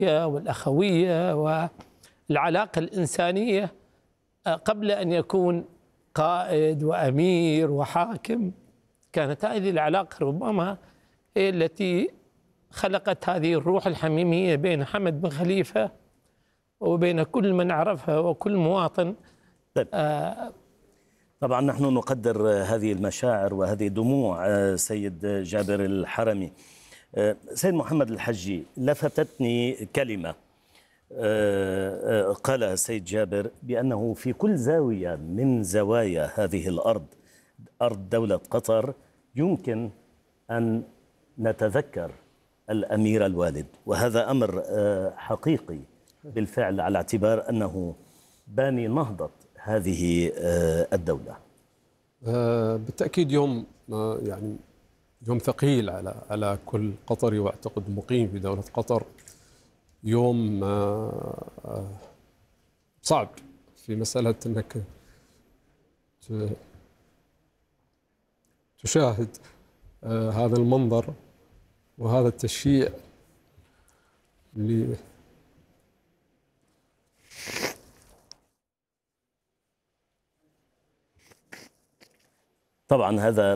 والأخوية والعلاقة الإنسانية قبل أن يكون قائد وأمير وحاكم. كانت هذه العلاقة ربما هي التي خلقت هذه الروح الحميمية بين حمد بن خليفة وبين كل من عرفها وكل مواطن. طيب. طبعا نحن نقدر هذه المشاعر وهذه دموع سيد جابر الحرمي. سيد محمد الحجي، لفتتني كلمة قالها السيد جابر بأنه في كل زاوية من زوايا هذه الأرض، أرض دولة قطر، يمكن أن نتذكر الأمير الوالد، وهذا أمر حقيقي بالفعل على اعتبار أنه باني نهضة هذه الدولة. بالتأكيد يوم يعني يوم ثقيل على كل قطري، واعتقد مقيم في دولة قطر. يوم صعب في مسألة أنك تشاهد هذا المنظر وهذا التشييع طبعا هذا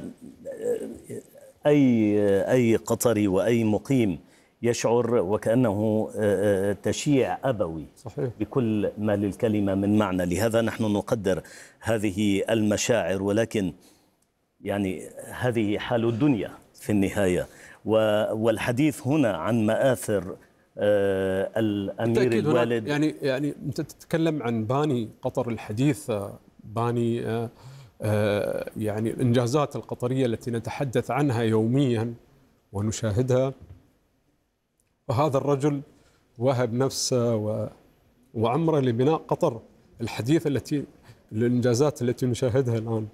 أي قطري وأي مقيم يشعر وكأنه تشييع أبوي. صحيح. بكل ما للكلمة من معنى. لهذا نحن نقدر هذه المشاعر، ولكن يعني هذه حال الدنيا في النهاية. والحديث هنا عن مآثر الأمير الوالد، يعني أنت تتكلم عن باني قطر الحديث، باني يعني الإنجازات القطرية التي نتحدث عنها يوميا ونشاهدها، وهذا الرجل وهب نفسه وعمره لبناء قطر الحديثة الإنجازات التي نشاهدها الآن.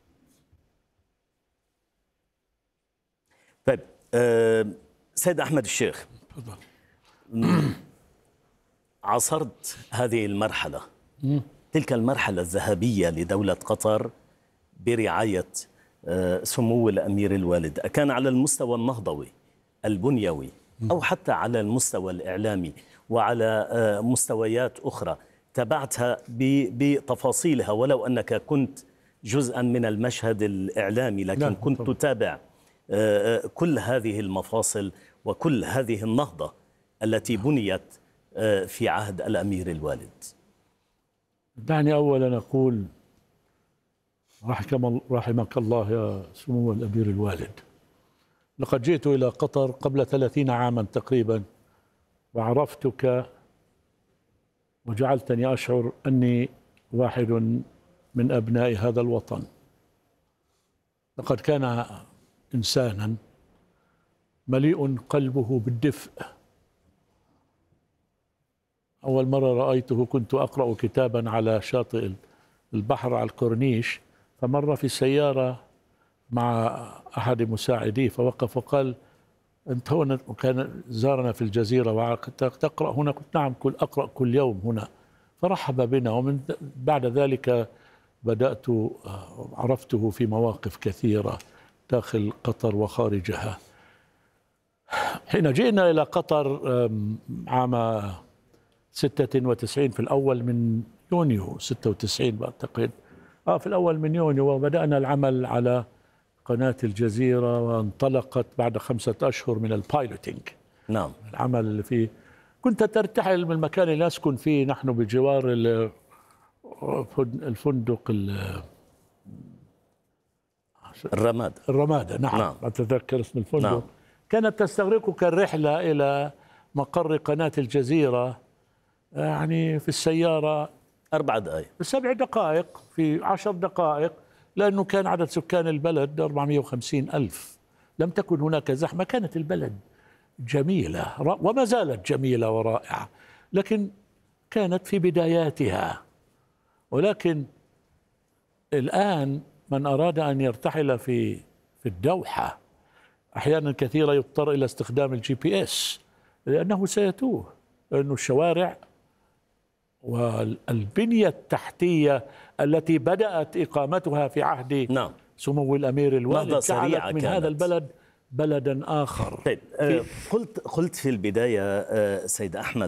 طيب سيد أحمد الشيخ، عاصرت هذه المرحلة، تلك المرحلة الذهبية لدولة قطر برعاية سمو الأمير الوالد، أكان على المستوى النهضوي البنيوي أو حتى على المستوى الإعلامي وعلى مستويات أخرى تابعتها بتفاصيلها، ولو أنك كنت جزءا من المشهد الإعلامي، لكن كنت تتابع كل هذه المفاصل وكل هذه النهضة التي بنيت في عهد الأمير الوالد. دعني أولا أقول رحمك الله يا سمو الأمير الوالد. لقد جئت إلى قطر قبل 30 عاما تقريبا، وعرفتك وجعلتني أشعر أني واحد من أبناء هذا الوطن. لقد كان إنسانا مليء قلبه بالدفء. أول مرة رأيته كنت أقرأ كتابا على شاطئ البحر على الكورنيش، فمر في السيارة مع أحد مساعديه فوقف وقال: أنت هنا؟ وكان زارنا في الجزيرة وتقرأ هنا؟ قلت: نعم، أقرأ كل يوم هنا. فرحب بنا، ومن بعد ذلك بدأت عرفته في مواقف كثيرة داخل قطر وخارجها. حين جئنا إلى قطر عام 96 في الأول من يونيو 96 بعتقد، في الأول من يونيو، وبدأنا العمل على قناة الجزيرة، وانطلقت بعد 5 أشهر من البايلوتينج. نعم. العمل اللي فيه كنت ترتحل من المكان اللي نسكن فيه نحن بجوار الفندق الرمادة. نعم. أتذكر اسم الفندق. نعم. كانت تستغرقك الرحلة إلى مقر قناة الجزيرة يعني في السيارة 4 دقائق، 7 دقائق، في 10 دقائق، لأنه كان عدد سكان البلد 450 ألف. لم تكن هناك زحمة، كانت البلد جميلة وما زالت جميلة ورائعة، لكن كانت في بداياتها. ولكن الآن من أراد أن يرتحل في الدوحة أحيانا كثيرة يضطر إلى استخدام الGPS، لأنه سيتوه، لأن الشوارع والبنية التحتية التي بدأت إقامتها في عهد سمو الأمير الوالد جعلت من هذا البلد بلدا آخر. طيب قلت في البداية سيد أحمد